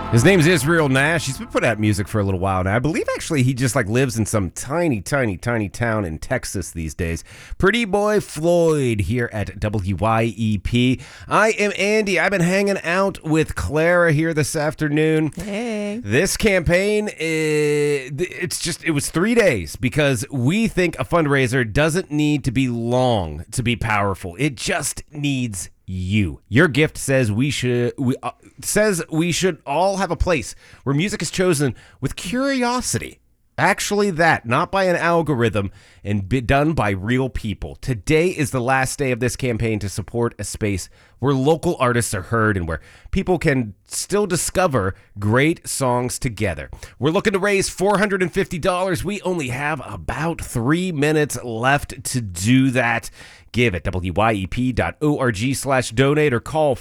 His name's Israel Nash. He's been putting out music for a little while now. I believe actually he just lives in some tiny town in Texas these days. Pretty Boy Floyd here at WYEP. I am Andy. I've been hanging out with Clara here this afternoon. Hey. This campaign, it was 3 days because we think a fundraiser doesn't need to be long to be powerful. It just needs you. Your gift says we should all have a place where music is chosen with curiosity. Actually that, not by an algorithm, and be done by real people. Today is the last day of this campaign to support a space where local artists are heard and where people can still discover great songs together. We're looking to raise $450. We only have about 3 minutes left to do that. Give at wyep.org/donate or call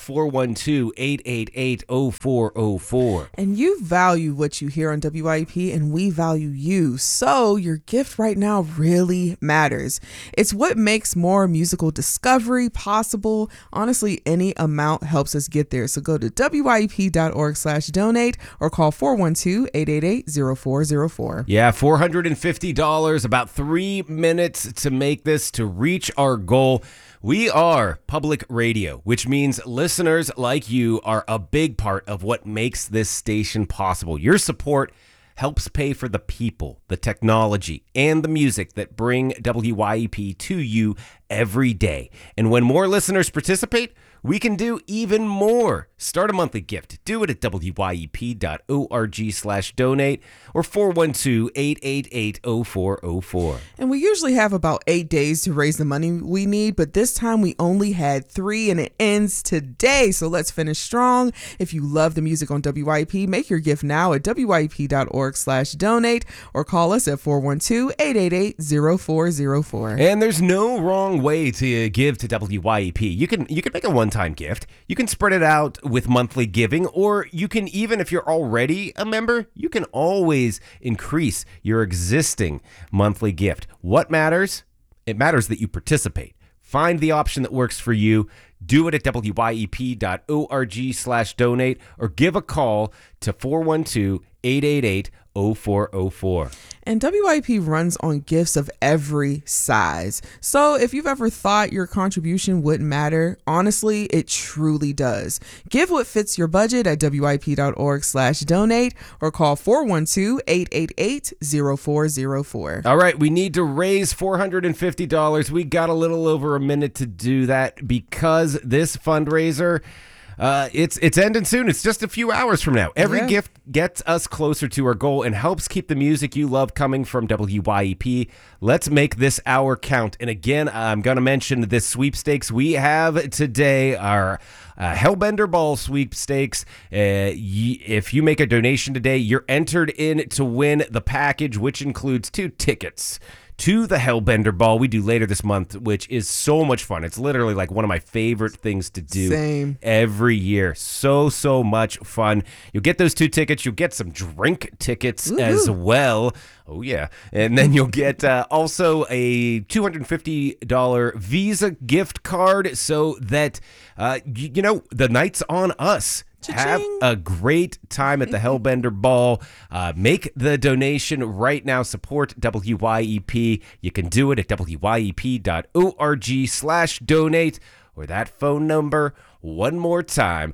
412-888-0404. And you value what you hear on WYEP, and we value you. So your gift right now really matters. It's what makes more musical discovery possible. Honestly, any amount helps us get there. So go to wyep.org/donate or call 412-888-0404. Yeah, $450, about 3 minutes to make this, to reach our goal. We are public radio, which means listeners like you are a big part of what makes this station possible. Your support helps pay for the people, the technology, and the music that bring WYEP to you every day. And when more listeners participate, we can do even more. Start a monthly gift. Do it at wyep.org/donate or 412-888-0404. And we usually have about 8 days to raise the money we need, but this time we only had 3 and it ends today. So let's finish strong. If you love the music on WYEP, make your gift now at wyep.org/donate or call us at 412-888-0404. And there's no wrong way to give to WYEP. You can make a one-time gift. You can spread it out with monthly giving, or you can, even if you're already a member, you can always increase your existing monthly gift. What matters? It matters that you participate. Find the option that works for you. Do it at wyep.org/donate or give a call to 412-888-0404. And WYP runs on gifts of every size. So if you've ever thought your contribution wouldn't matter, honestly, it truly does. Give what fits your budget at wyp.org/donate or call 412-888-0404. All right, we need to raise $450. We got a little over a minute to do that because this fundraiser, it's ending soon. It's just a few hours from now. Every gift gets us closer to our goal and helps keep the music you love coming from WYEP. Let's make this hour count. And again, I'm going to mention this sweepstakes we have today, our Hellbender Ball sweepstakes. If you make a donation today, you're entered in to win the package, which includes 2 tickets to the Hellbender Ball we do later this month, which is so much fun. It's literally like one of my favorite things to do every year. So much fun. You'll get those 2 tickets. You'll get some drink tickets as well. Oh, yeah. And then you'll get also a $250 Visa gift card so that, the night's on us. Have a great time at the Hellbender Ball. Make the donation right now. Support WYEP. You can do it at wyep.org/donate or that phone number one more time,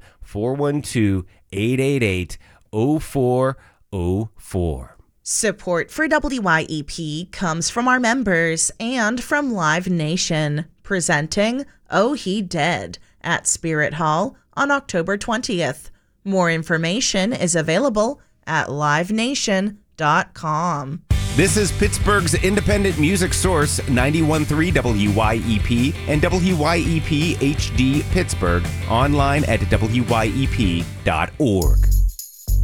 412-888-0404. Support for WYEP comes from our members and from Live Nation, presenting Oh He Dead at Spirit Hall on October 20th. More information is available at livenation.com. This is Pittsburgh's independent music source, 91.3 WYEP and WYEP HD Pittsburgh, online at wyep.org.